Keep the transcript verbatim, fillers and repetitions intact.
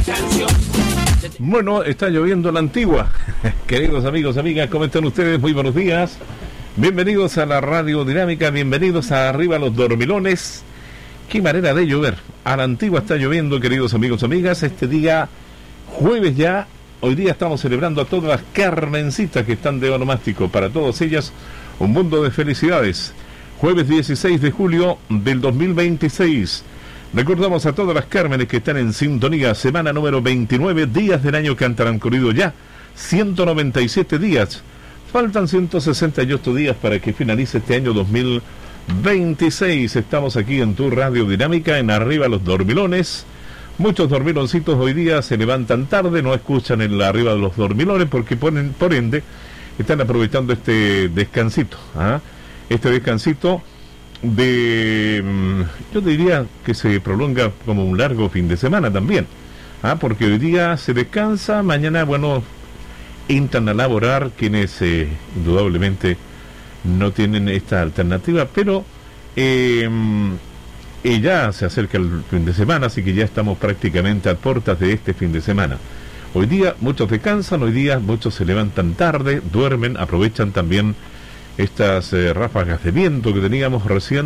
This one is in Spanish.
Bueno, está lloviendo en la Antigua. Queridos amigos, amigas, ¿cómo están ustedes? Muy buenos días. Bienvenidos a la Radio Dinámica, bienvenidos a Arriba los Dormilones. Qué manera de llover. A la Antigua está lloviendo, queridos amigos, amigas. Este día, jueves ya, hoy día estamos celebrando a todas las Carmencitas que están de onomástico. Para todas ellas, un mundo de felicidades. Jueves dieciséis de julio del dos mil veintiséis. Recordamos a todas las Cármenes que están en sintonía. Semana número veintinueve, días del año que han transcurrido ya. ciento noventa y siete días. Faltan ciento sesenta y ocho días para que finalice este año dos mil veintiséis. Estamos aquí en tu Radio Dinámica, en Arriba los Dormilones. Muchos dormiloncitos hoy día se levantan tarde, no escuchan en la Arriba de los Dormilones porque ponen, por ende están aprovechando este descansito. ¿ah? Este descansito de, yo diría que se prolonga como un largo fin de semana también, ¿ah? porque hoy día se descansa, mañana, bueno, entran a laborar quienes eh, indudablemente no tienen esta alternativa, pero eh, eh, ya se acerca el fin de semana, así que ya estamos prácticamente a puertas de este fin de semana. Hoy día muchos descansan, hoy día muchos se levantan tarde, duermen, aprovechan también estas eh, ráfagas de viento que teníamos recién